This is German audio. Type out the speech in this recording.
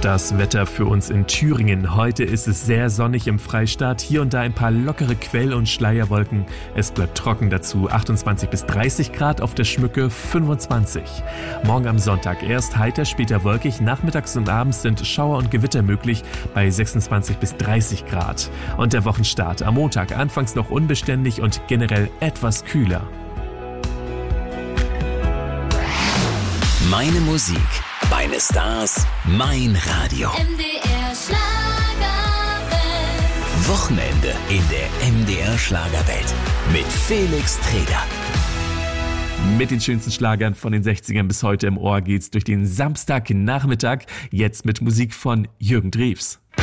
Das Wetter für uns in Thüringen. Heute ist es sehr sonnig im Freistaat. Hier und da ein paar lockere Quell- und Schleierwolken. Es bleibt trocken, dazu 28 bis 30 Grad, auf der Schmücke 25. Morgen am Sonntag erst heiter, später wolkig. Nachmittags und abends sind Schauer und Gewitter möglich bei 26 bis 30 Grad. Und der Wochenstart am Montag anfangs noch unbeständig und generell etwas kühler. Meine Musik, meine Stars, mein Radio. MDR Schlagerwelt. Wochenende in der MDR Schlagerwelt mit Felix Treder. Mit den schönsten Schlagern von den 60ern bis heute im Ohr geht's durch den Samstagnachmittag. Jetzt mit Musik von Jürgen Drews.